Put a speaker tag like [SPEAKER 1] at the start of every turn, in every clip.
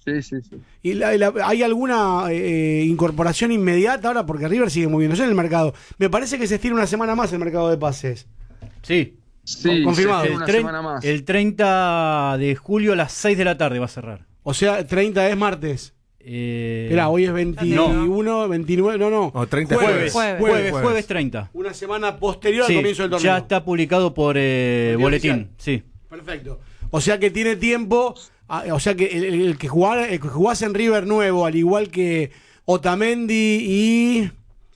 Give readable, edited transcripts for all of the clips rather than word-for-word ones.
[SPEAKER 1] Sí, sí, sí.
[SPEAKER 2] ¿Y hay alguna incorporación inmediata ahora? Porque River sigue moviéndose en el mercado. Me parece que se estira una semana más el mercado de pases.
[SPEAKER 3] Sí.
[SPEAKER 1] Sí,
[SPEAKER 2] Confirmado.
[SPEAKER 1] se tiene una semana más.
[SPEAKER 3] El 30 de julio a las 6 de la tarde va a cerrar.
[SPEAKER 2] O sea, 30 es martes. Esperá, hoy es 21, 29, no.
[SPEAKER 4] No, 30
[SPEAKER 3] Jueves 30.
[SPEAKER 2] Una semana posterior
[SPEAKER 3] Sí,
[SPEAKER 2] al comienzo del torneo.
[SPEAKER 3] ya está publicado por boletín.
[SPEAKER 2] oficial.
[SPEAKER 3] Sí.
[SPEAKER 2] Perfecto. O sea que tiene tiempo. O sea que el que jugase en River nuevo, al igual que Otamendi y...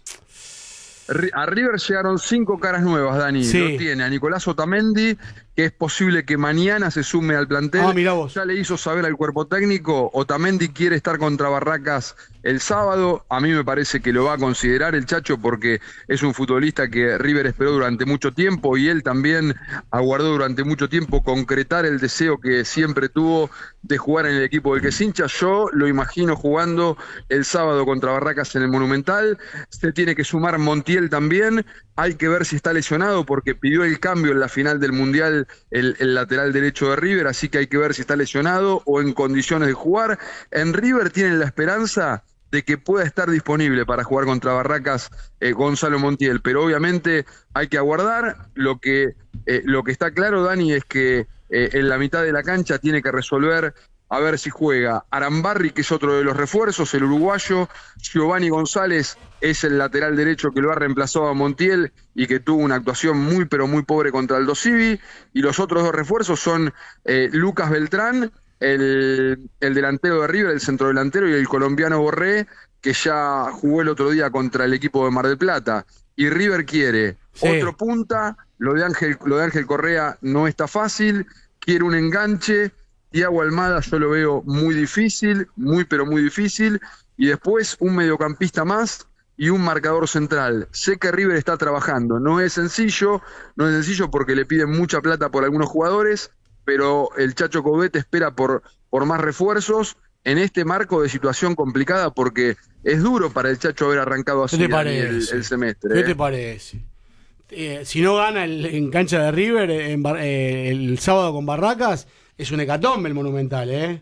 [SPEAKER 1] A River llegaron 5 caras nuevas, Dani.
[SPEAKER 2] Sí.
[SPEAKER 1] Lo tiene a Nicolás Otamendi, que es posible que mañana se sume al plantel.
[SPEAKER 2] Mirá vos.
[SPEAKER 1] Ya le hizo saber al cuerpo técnico, Otamendi quiere estar contra Barracas el sábado. A mí me parece que lo va a considerar el Chacho porque es un futbolista que River esperó durante mucho tiempo y él también aguardó durante mucho tiempo concretar el deseo que siempre tuvo de jugar en el equipo del que es hincha. Yo lo imagino jugando el sábado contra Barracas en el Monumental. Se tiene que sumar Montiel también. Hay que ver si está lesionado porque pidió el cambio en la final del Mundial el lateral derecho de River, así que hay que ver si está lesionado o en condiciones de jugar. En River tienen la esperanza de que pueda estar disponible para jugar contra Barracas Gonzalo Montiel, pero obviamente hay que aguardar. Lo que está claro, Dani, es que en la mitad de la cancha tiene que resolver a ver si juega Arambarri, que es otro de los refuerzos, el uruguayo. Giovanni González es el lateral derecho que lo ha reemplazado a Montiel y que tuvo una actuación muy pero muy pobre contra Aldo Civi. Y los otros dos refuerzos son Lucas Beltrán, el delantero de River, el centrodelantero, y el colombiano Borré, que ya jugó el otro día contra el equipo de Mar del Plata. Y River quiere otro punta. Lo de Ángel Correa no está fácil, quiere un enganche. Thiago Almada yo lo veo muy difícil, muy pero muy difícil, y después un mediocampista más y un marcador central. Sé que River está trabajando, no es sencillo porque le piden mucha plata por algunos jugadores, pero el Chacho Coudet espera por más refuerzos en este marco de situación complicada, porque es duro para el Chacho haber arrancado así el semestre.
[SPEAKER 2] ¿Qué te parece? Si no gana en cancha de River el sábado con Barracas, es un hecatombe el Monumental, ¿eh?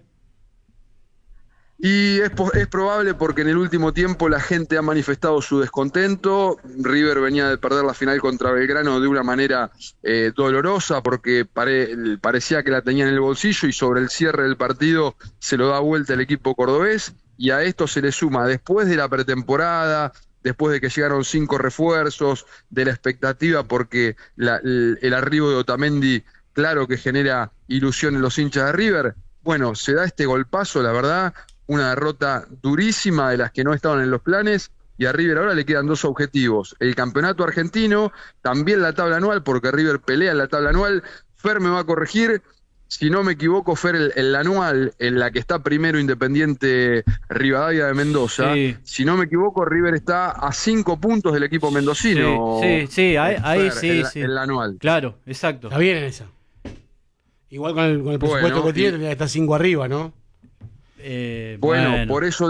[SPEAKER 1] Y es probable porque en el último tiempo la gente ha manifestado su descontento. River venía de perder la final contra Belgrano de una manera dolorosa porque parecía que la tenía en el bolsillo, y sobre el cierre del partido se lo da vuelta el equipo cordobés, y a esto se le suma, después de la pretemporada, después de que llegaron 5 refuerzos, de la expectativa porque el arribo de Otamendi, claro que genera ilusión en los hinchas de River. Bueno, se da este golpazo, la verdad, una derrota durísima de las que no estaban en los planes, y a River ahora le quedan 2 objetivos: el campeonato argentino, también la tabla anual, porque River pelea en la tabla anual. Fer me va a corregir, si no me equivoco, Fer, el anual, en la que está primero Independiente Rivadavia de Mendoza,
[SPEAKER 3] Sí.
[SPEAKER 1] si no me equivoco, River está a 5 puntos del equipo mendocino.
[SPEAKER 3] Sí, ahí
[SPEAKER 1] Fer,
[SPEAKER 3] sí.
[SPEAKER 1] el anual.
[SPEAKER 3] Claro, exacto.
[SPEAKER 2] Está bien en esa. Igual con el presupuesto que tiene, tendría que estar 5 arriba, ¿no?
[SPEAKER 1] Bueno, por eso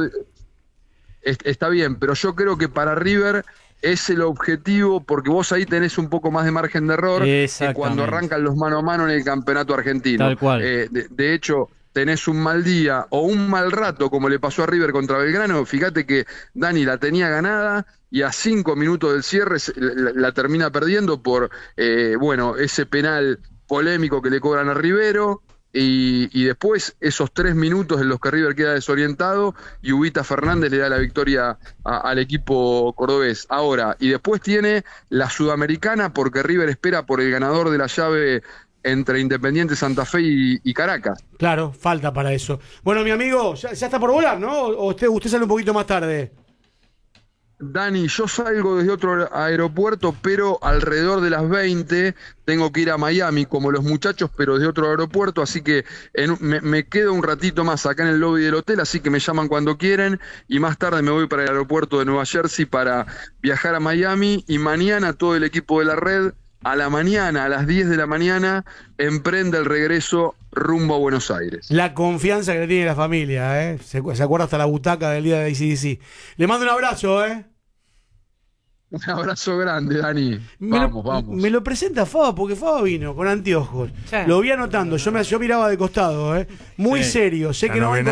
[SPEAKER 1] está bien, pero yo creo que para River es el objetivo, porque vos ahí tenés un poco más de margen de error que cuando arrancan los mano a mano en el campeonato argentino.
[SPEAKER 3] Tal cual.
[SPEAKER 1] De hecho, tenés un mal día o un mal rato, como le pasó a River contra Belgrano. Fíjate que Dani la tenía ganada y a 5 minutos del cierre la termina perdiendo por ese penal polémico que le cobran a Rivero. Y después esos 3 minutos en los que River queda desorientado y Ubita Fernández le da la victoria al equipo cordobés. Ahora, y después tiene la Sudamericana, porque River espera por el ganador de la llave entre Independiente Santa Fe y Caracas.
[SPEAKER 2] Claro, falta para eso. Bueno, mi amigo, ya está por volar, ¿no? ¿O usted sale un poquito más tarde?
[SPEAKER 1] Dani, yo salgo desde otro aeropuerto, pero alrededor de las 20 tengo que ir a Miami, como los muchachos, pero desde otro aeropuerto, así que me quedo un ratito más acá en el lobby del hotel, así que me llaman cuando quieren, y más tarde me voy para el aeropuerto de Nueva Jersey para viajar a Miami, y mañana todo el equipo de la red, a la mañana, a las 10 de la mañana, emprende el regreso rumbo a Buenos Aires.
[SPEAKER 2] La confianza que le tiene la familia, ¿eh? Se acuerda hasta la butaca del día de AC/DC. Le mando un abrazo, ¿eh?
[SPEAKER 1] Un abrazo grande, Dani. Vamos.
[SPEAKER 2] Me lo presenta Faba, porque Faba vino con anteojos. Sí. Lo vi anotando, yo miraba de costado, muy serio. Sé que no